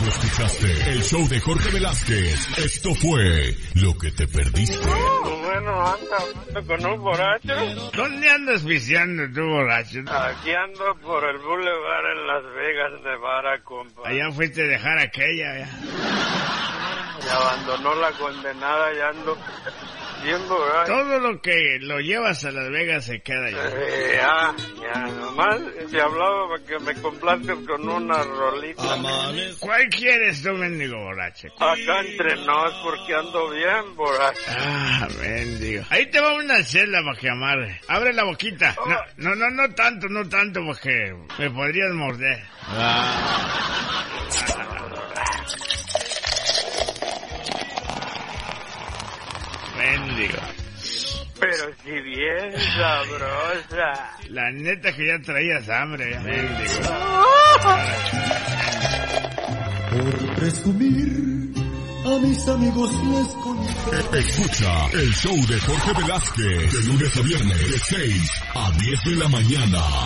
lo escuchaste. El show de Jorge Velázquez. Esto fue Lo que te perdiste. Bueno, ando con un borracho. ¿Dónde andas viciando tú, borracho? Aquí ando por el boulevard en Las Vegas, Nevada, compa. Allá fuiste a dejar aquella, ya. Y abandonó la condenada y ando bien borracho. Todo lo que lo llevas a Las Vegas se queda allá. Ya, nomás te hablaba para que me complazcas con una rolita. ¿Cuál quieres tú, mendigo borracho? Acá entre nos, porque ando bien borracho. Ah, mendigo. Ahí te va una chela para que amarre. Abre la boquita. No tanto, porque me podrías morder. Mendigo. Pero si bien sabrosa. La neta que ya traías hambre, ya, mendigo. Por presumir, a mis amigos les conté. Escucha el show de Jorge Velázquez. De lunes a viernes, de 6 a 10 de la mañana.